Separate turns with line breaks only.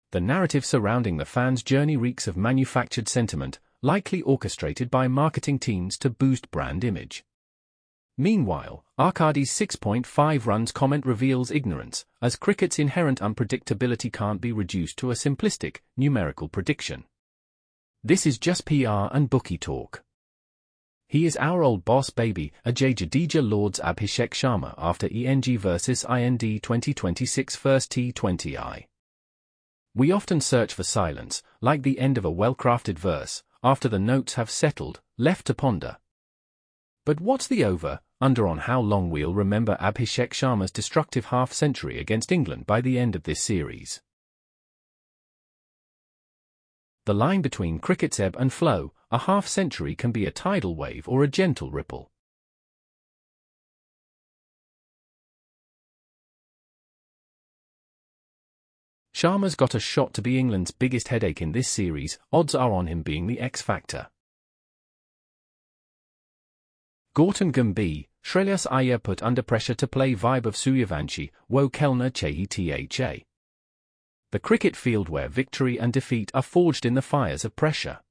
The narrative surrounding the fans' journey reeks of manufactured sentiment, likely orchestrated by marketing teams to boost brand image. Meanwhile, Arkadi's 6.5 runs comment reveals ignorance, as cricket's inherent unpredictability can't be reduced to a simplistic, numerical prediction. This is just PR and bookie talk. He is our old boss baby, Ajay Jadeja Lords Abhishek Sharma after ENG vs IND 2026 first T20I. We often search for silence, like the end of a well-crafted verse, after the notes have settled, left to ponder. But what's the over-under on how long we'll remember Abhishek Sharma's destructive half-century against England by the end of this series? The line between cricket's ebb and flow, a half-century can be a tidal wave or a gentle ripple. Sharma's got a shot to be England's biggest headache in this series, odds are on him being the X-factor. Gautam Gambhir, Shreyas Iyer put under pressure to play Vaibhav Suryavanshi, Wo Kelna Chahi Tha. The cricket field where victory and defeat are forged in the fires of pressure.